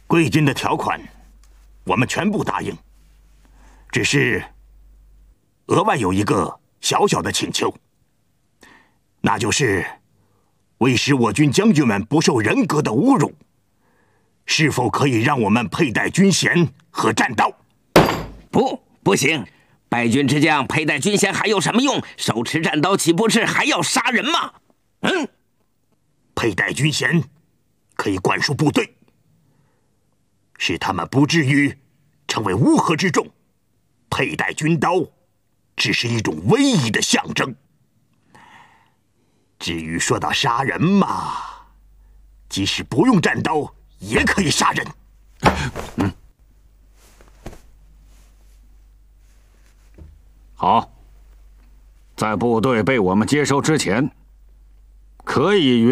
贵军的条款，我们全部答应，只是额外有一个小小的请求，那就是为使我军将军们不受人格的侮辱，是否可以让我们佩戴军衔和战刀？ 不行！败军之将佩戴军衔还有什么用？手持战刀岂不是还要杀人吗？ 佩戴军衔可以管束部队，使他们不至于成为乌合之众。佩戴军刀只是一种威仪的象征。至于说到杀人嘛，即使不用战刀也可以杀人。 好，在部队被我们接收之前，可以